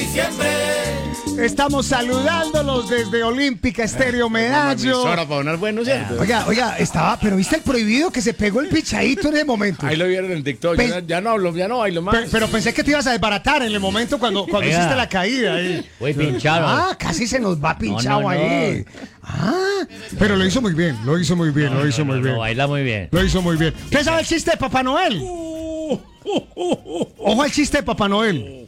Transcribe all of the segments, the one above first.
diciembre. Estamos saludándolos desde Olímpica Estéreo Medallo. Para donar bueno, ¿cierto? Oiga, estaba, pero ¿viste el prohibido que se pegó el pichadito en ese momento? Ahí lo vieron en TikTok. Ya no bailo más. Pero pensé que te ibas a desbaratar en el momento cuando hiciste la caída ahí. Voy pinchado. Ah, casi se nos va pinchado No. ahí. Ah, pero lo hizo muy bien, lo hizo muy bien. Baila muy bien. Lo hizo muy bien. ¿Usted sabe el chiste de Papá Noel? Ojo al chiste de Papá Noel.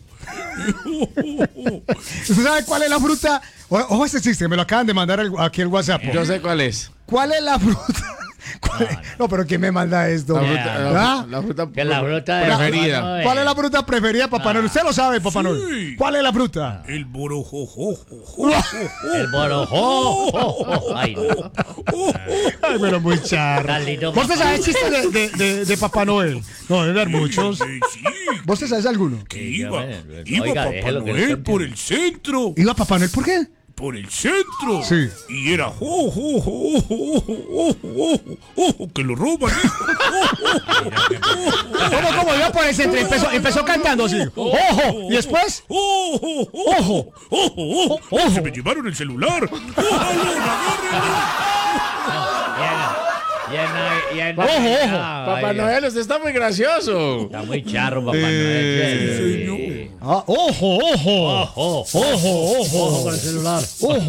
¿Usted sabe cuál es la fruta? Ojo a este chiste, me lo acaban de mandar aquí el WhatsApp. Yo sé cuál es. ¿Cuál es la fruta? No, pero ¿quién me manda esto? La fruta preferida. ¿Cuál es la fruta preferida de Papá Noel? Usted lo sabe, Papá Noel. ¿Cuál es la fruta? El borojojo. El borojo. Ay, no. Ay, pero muy charro. ¿Vos te sabes chistes de Papá Noel? No, debe haber muchos. Sí. ¿Vos te sabes alguno? Que iba Oiga, Papá déjelo que Noel lo por el centro. ¿Iba Papá Noel por qué? Por el centro. Sí. Y era ojo, que lo roban. ¿Cómo iba por el centro? Empezó cantando así. ¡Ojo! ¿Y después? Ojo. Se me llevaron el celular. Ojo. Papá Noel, usted está muy gracioso. Está muy charro, Papá Noel. Ojo. Ojo con el celular.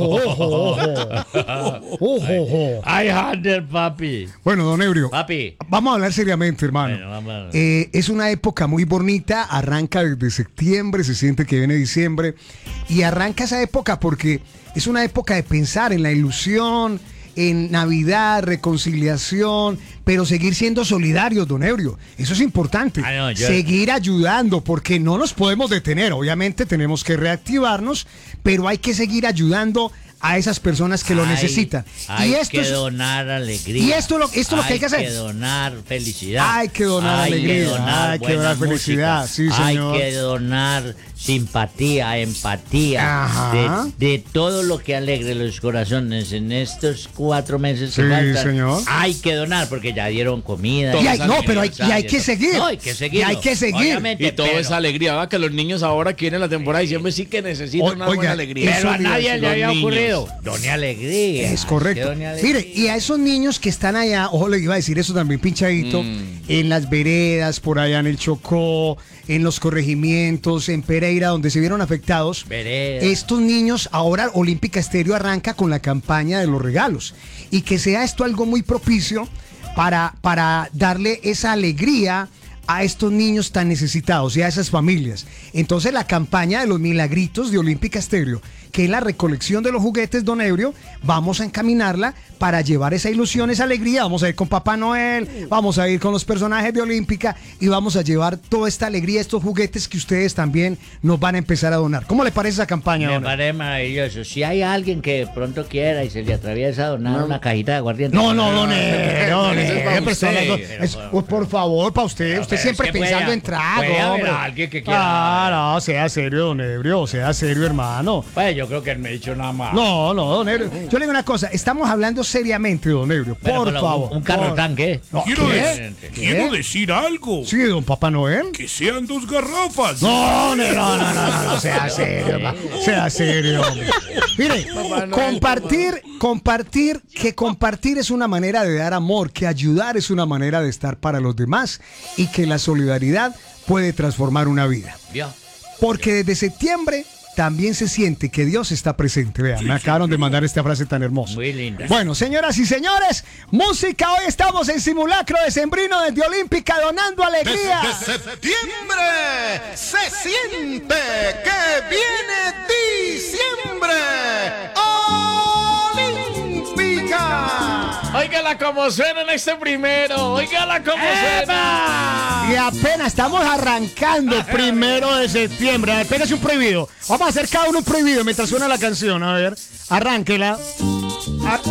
Ojo. Ay, Hunter, papi. Bueno, don Ebrio, Papi. vamos a hablar seriamente, hermano. Bueno, vamos a hablar. Es una época muy bonita, arranca desde septiembre, se siente que viene diciembre, y arranca esa época porque es una época de pensar en la ilusión, en Navidad, reconciliación, pero seguir siendo solidarios, don Ebrio. Eso es importante. Seguir ayudando, porque no nos podemos detener. Obviamente tenemos que reactivarnos, pero hay que seguir ayudando a esas personas que lo necesitan. Hay que donar alegría. Y esto es lo que hay que hacer. Hay que donar felicidad. Hay que donar alegría. Hay que donar felicidad. Sí, señor. Hay que donar simpatía, empatía, de todo lo que alegre los corazones en estos 4 meses que faltan. Señor. Hay que donar porque ya dieron comida. Pero hay que seguir. No, hay que seguir. Y hay que seguir. Y todo es alegría, ¿va? Que los niños ahora quieren la temporada de diciembre, sí que necesitan una buena alegría. Pero a nadie le había niños. ocurrido. Done alegría. Es correcto. Mire, y a esos niños que están allá, ojo, le iba a decir eso también pinchadito, en las veredas, por allá en el Chocó, en los corregimientos, en Pereira, donde se vieron afectados. Estos niños, ahora Olímpica Estéreo arranca con la campaña de los regalos. Y que sea esto algo muy propicio para darle esa alegría a estos niños tan necesitados y a esas familias. Entonces la campaña de los milagritos de Olímpica Estéreo, que es la recolección de los juguetes, don Ebrio, vamos a encaminarla para llevar esa ilusión, esa alegría. Vamos a ir con Papá Noel, vamos a ir con los personajes de Olímpica y vamos a llevar toda esta alegría, estos juguetes que ustedes también nos van a empezar a donar. ¿Cómo le parece esa campaña, Me don? parece maravilloso. Si hay alguien que pronto quiera y se le atraviesa donar una cajita de aguardiente. No, don Ebrio, por favor, para usted. Usted pero siempre es que pensando en trago, hombre. Alguien que quiera. No, sea serio, don Ebrio, sea serio, hermano. Pues yo creo que él me ha dicho nada más. No, don Ebrio. Yo le digo una cosa, estamos hablando seriamente, don Ebrio, por favor. Un carro tanque. No, Quiero decir algo. Sí, don Papá Noel. Que sean 2 garrafas. No, sea serio, sea serio. Mire, compartir es una manera de dar amor, que ayudar es una manera de estar para los demás y que la solidaridad puede transformar una vida. Porque desde septiembre también se siente que Dios está presente. Vean, me acabaron de mandar esta frase tan hermosa. Muy linda. Bueno, señoras y señores, música. Hoy estamos en simulacro decembrino desde Olímpica, donando alegría. Desde septiembre se siente que viene diciembre. Olímpica. Óigala como suena en este primero. Óigala como suena. Y apenas estamos arrancando 1 de septiembre. Apenas un prohibido. Vamos a hacer cada uno un prohibido mientras suena la canción. A ver, arránquela.